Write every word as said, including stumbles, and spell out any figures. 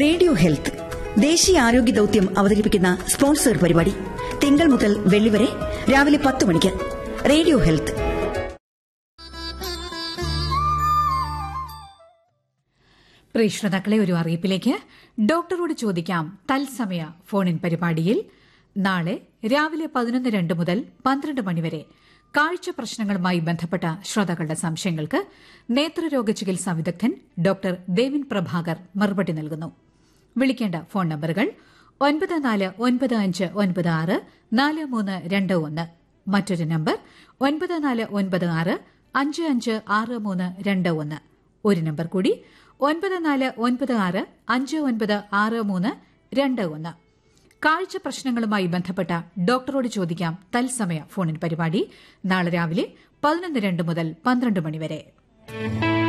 Radio health ദേശീയ ആരോഗ്യ ദൌത്യം അവതരിപ്പിക്കുന്ന സ്പോൺസർ പരിപാടി തിങ്കൾ മുതൽ വെള്ളി വരെ രാവിലെ പത്ത് മണിക്ക്. Radio health. പ്രിയ ശ്രോതാക്കളെ, ഒരു അറിയിപ്പിലേക്ക്. ഡോക്ടറോട് ചോദിക്കാം തത്സമയ ഫോണിൻ പരിപാടിയിൽ നാളെ രാവിലെ പതിനൊന്ന് രണ്ട് മുതൽ പന്ത്രണ്ട് മണിവരെ കാഴ്ച പ്രശ്നങ്ങളുമായി ബന്ധപ്പെട്ട ശ്രോതാക്കളുടെ സംശയങ്ങൾക്ക് നേത്രരോഗ ചികിത്സാ വിദഗ്ധൻ ഡോക്ടർ ദേവിൻ പ്രഭാകർ മറുപടി നൽകുന്നു. വിളിക്കേണ്ട ഫോൺ നമ്പറുകൾ ഒൻപത് നാല് ഒൻപത് അഞ്ച് ഒൻപത് ആറ് നാല് മൂന്ന് രണ്ട് ഒന്ന്, മറ്റൊരു നമ്പർ ഒൻപത് നാല് ഒൻപത് ആറ് അഞ്ച് അഞ്ച് ആറ് മൂന്ന് രണ്ട് ഒന്ന്, ഒരു നമ്പർ കൂടി ഒൻപത് നാല് ഒൻപത് ആറ് അഞ്ച് ഒൻപത് ആറ് മൂന്ന് രണ്ട് ഒന്ന്. കാഴ്ച പ്രശ്നങ്ങളുമായി ബന്ധപ്പെട്ട ഡോക്ടറോട് ചോദിക്കാം തത്സമയ ഫോണിൻ പരിപാടി നാളെ രാവിലെ പതിനൊന്ന് രണ്ട് മുതൽ പന്ത്രണ്ട് മണിവരെ.